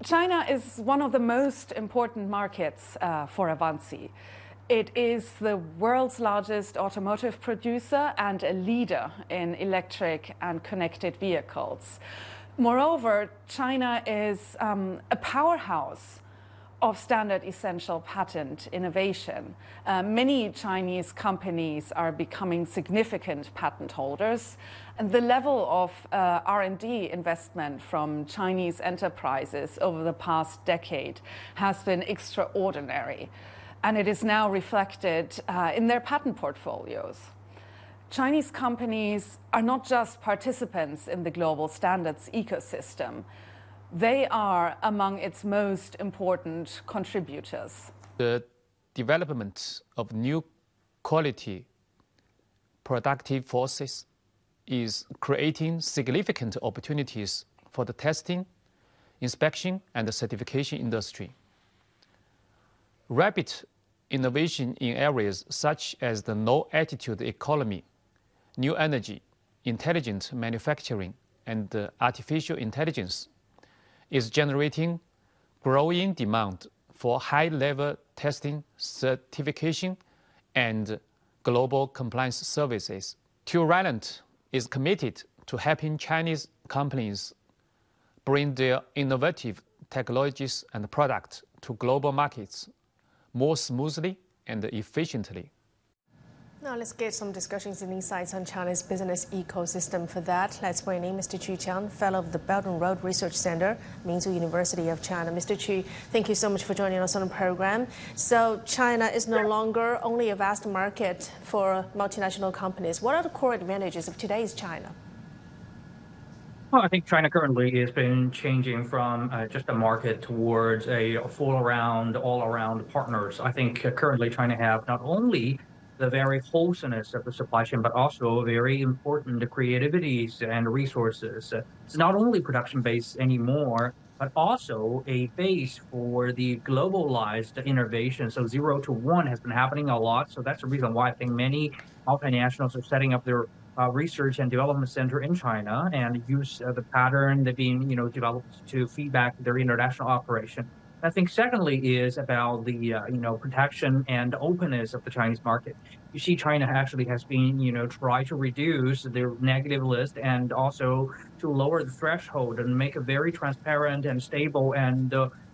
China is one of the most important markets for Avanci. It is the world's largest automotive producer and a leader in electric and connected vehicles. Moreover, China is a powerhouse of standard essential patent innovation. Many Chinese companies are becoming significant patent holders, and the level of R&D investment from Chinese enterprises over the past decade has been extraordinary, and it is now reflected in their patent portfolios. Chinese companies are not just participants in the global standards ecosystem. They are among its most important contributors. The development of new quality productive forces is creating significant opportunities for the testing, inspection, and the certification industry. Rapid innovation in areas such as the low-altitude economy, new energy, intelligent manufacturing, and artificial intelligence is generating growing demand for high-level testing, certification, and global compliance services. Rylance is committed to helping Chinese companies bring their innovative technologies and products to global markets more smoothly and efficiently. Now let's get some discussions and insights on China's business ecosystem. For that, let's bring in Mr. Qu Qiang, Fellow of the Belt and Road Research Center, Minzu University of China. Mr. Qu, thank you so much for joining us on the program. So China is no longer only a vast market for multinational companies. What are the core advantages of today's China? Well, I think China currently has been changing from just a market towards a all-around partners. I think currently China have not only the very wholesomeness of the supply chain, but also very important creativities and resources. It's not only production-based anymore, but also a base for the globalized innovation. So 0 to 1 has been happening a lot. So that's the reason why I think many multinationals are setting up their research and development center in China and use the pattern that being developed to feedback their international operation. I think secondly is about the protection and openness of the Chinese market. You see, China actually has been try to reduce their negative list and also to lower the threshold and make a very transparent and stable and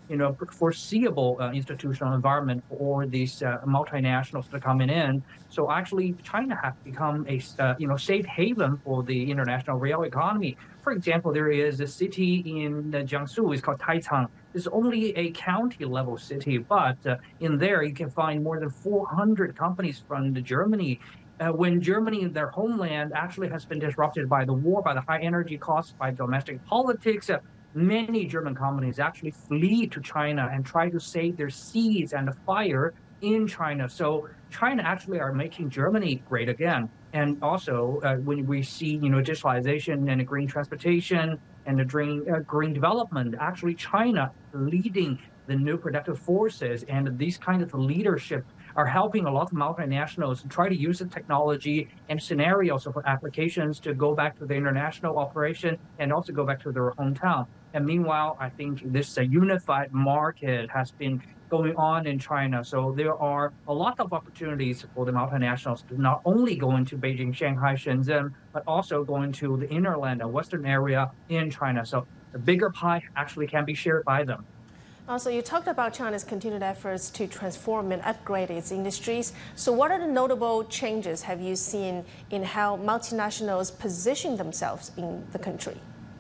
foreseeable institutional environment for these multinationals that are coming in. So actually, China has become a safe haven for the international real economy. For example, there is a city in Jiangsu. It's called Taicang. It's only a county-level city, but in there you can find more than 400 companies from Germany. When Germany, their homeland, actually has been disrupted by the war, by the high energy costs, by domestic politics, many German companies actually flee to China and try to save their seeds and the fire in China. So China actually are making Germany great again. And also when we see digitalization and green transportation and the green development, actually China leading the new productive forces, and these kind of leadership are helping a lot of multinationals try to use the technology and scenarios of applications to go back to the international operation and also go back to their hometown. And meanwhile, I think this unified market has been going on in China. So there are a lot of opportunities for the multinationals to not only go into Beijing, Shanghai, Shenzhen, but also go into the innerland and western area in China. So the bigger pie actually can be shared by them. Also, you talked about China's continued efforts to transform and upgrade its industries. So what are the notable changes have you seen in how multinationals position themselves in the country?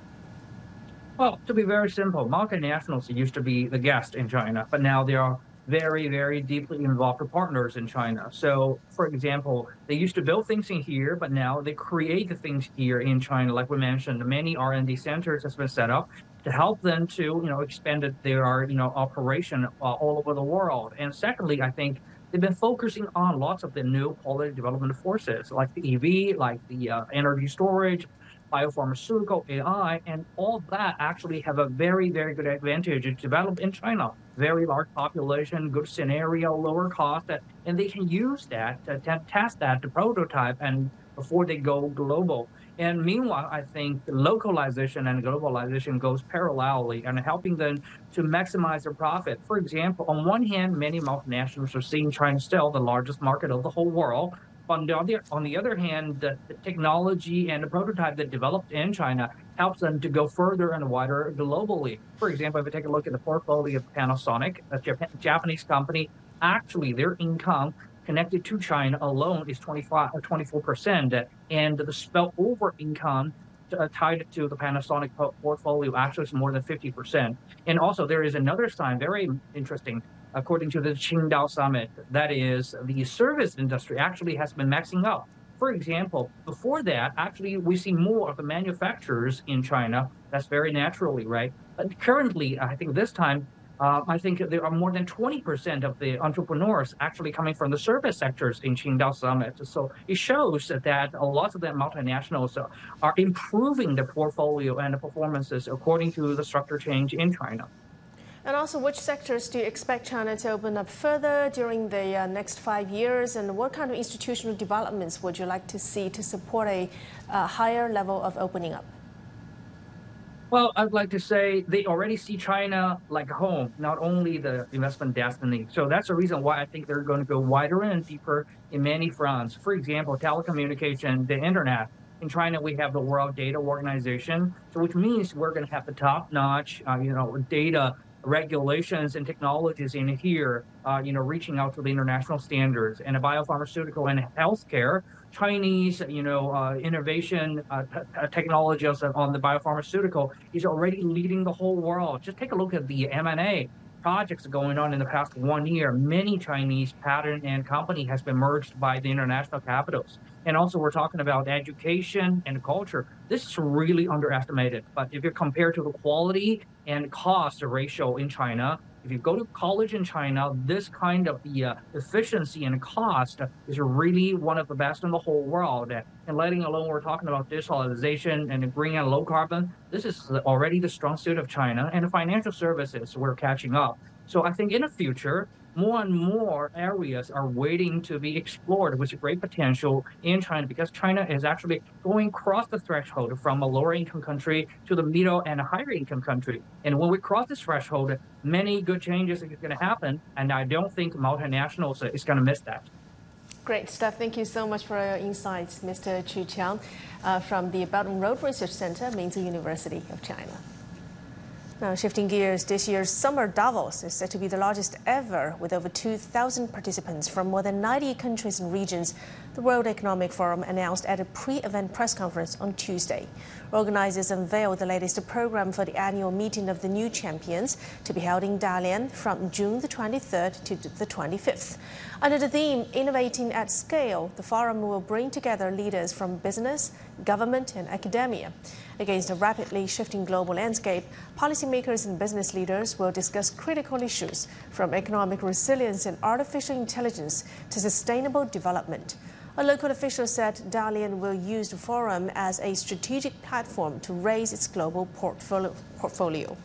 Well, to be very simple, multinationals used to be the guest in China, but now they are very, very deeply involved partners in China. So, for example, they used to build things in here, but now they create the things here in China. Like we mentioned, many R&D centers has been set up to help them to, expand their, operation all over the world. And secondly, I think they've been focusing on lots of the new quality development forces, like the EV, like the energy storage, biopharmaceutical, AI, and all that actually have a very, very good advantage to develop in China. Very large population, good scenario, lower cost, and they can use that to test that, to prototype, and before they go global. And meanwhile, I think localization and globalization goes parallelly and helping them to maximize their profit. For example, on one hand, many multinationals are seeing China still the largest market of the whole world. On the other hand, the technology and the prototype that developed in China helps them to go further and wider globally. For example, if we take a look at the portfolio of Panasonic, a Japanese company, actually their income connected to China alone is 25 or 24%, and the spillover income tied to the Panasonic portfolio actually is more than 50%. And also there is another sign, very interesting, according to the Qingdao Summit, that is the service industry actually has been maxing out. For example, before that, actually, we see more of the manufacturers in China. That's very naturally, right? But currently, I think this time, I think there are more than 20% of the entrepreneurs actually coming from the service sectors in Qingdao Summit. So it shows that a lot of the multinationals are improving the portfolio and the performances according to the structure change in China. And also, which sectors do you expect China to open up further during the next 5 years? And what kind of institutional developments would you like to see to support a higher level of opening up? Well, I'd like to say they already see China like home, not only the investment destiny. So that's the reason why I think they're going to go wider and deeper in many fronts. For example, telecommunication, the internet. In China, we have the World Data Organization, so which means we're going to have the top-notch, data regulations and technologies in here, reaching out to the international standards. And the biopharmaceutical and healthcare, Chinese, innovation technologies on the biopharmaceutical is already leading the whole world. Just take a look at the M&A projects going on in the past 1 year. Many Chinese patent and company has been merged by the international capitals. And also we're talking about education and culture. This is really underestimated. But if you compare to the quality and cost ratio in China, if you go to college in China, this kind of the efficiency and cost is really one of the best in the whole world. And letting alone we're talking about digitalization and green and low carbon, this is already the strong suit of China. And the financial services, we're catching up. So I think in the future, more and more areas are waiting to be explored with great potential in China, because China is actually going across the threshold from a lower income country to the middle and a higher income country. And when we cross this threshold, many good changes are going to happen. And I don't think multinationals is going to miss that. Great stuff. Thank you so much for your insights, Mr. Chu Qiang, from the Belt and Road Research Center, Minzu University of China. Now, shifting gears, this year's Summer Davos is said to be the largest ever, with over 2,000 participants from more than 90 countries and regions, the World Economic Forum announced at a pre-event press conference on Tuesday. Organizers unveiled the latest program for the annual meeting of the new champions, to be held in Dalian from June the 23rd to the 25th. Under the theme, Innovating at Scale, the forum will bring together leaders from business, government and academia. Against a rapidly shifting global landscape, policymakers and business leaders will discuss critical issues from economic resilience and artificial intelligence to sustainable development. A local official said Dalian will use the forum as a strategic platform to raise its global portfolio.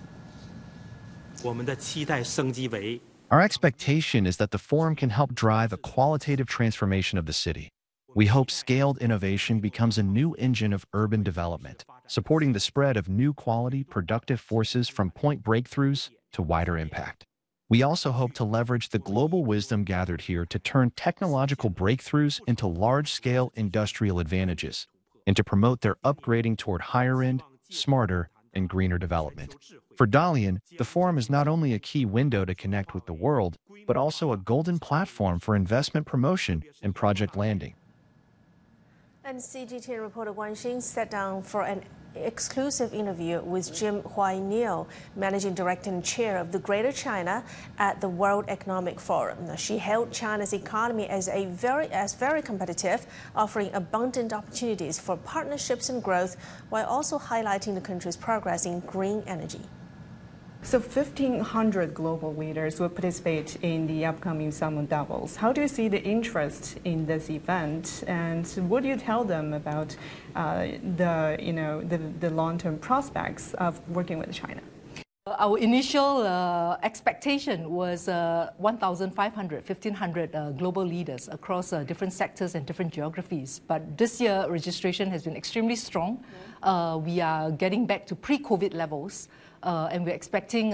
Our expectation is that the forum can help drive a qualitative transformation of the city. We hope scaled innovation becomes a new engine of urban development, supporting the spread of new quality, productive forces from point breakthroughs to wider impact. We also hope to leverage the global wisdom gathered here to turn technological breakthroughs into large-scale industrial advantages and to promote their upgrading toward higher-end, smarter, and greener development. For Dalian, the forum is not only a key window to connect with the world, but also a golden platform for investment promotion and project landing. And CGTN reporter Guan Xing sat down for an exclusive interview with Jim Huai-Neo, Managing Director and Chair of the Greater China at the World Economic Forum. Now, she hailed China's economy as very competitive, offering abundant opportunities for partnerships and growth, while also highlighting the country's progress in green energy. So 1,500 global leaders will participate in the upcoming Summer Davos. How do you see the interest in this event, and what do you tell them about the long-term prospects of working with China? Our initial expectation was 1,500, 1,500 global leaders across different sectors and different geographies. But this year, registration has been extremely strong. We are getting back to pre-COVID levels, and we're expecting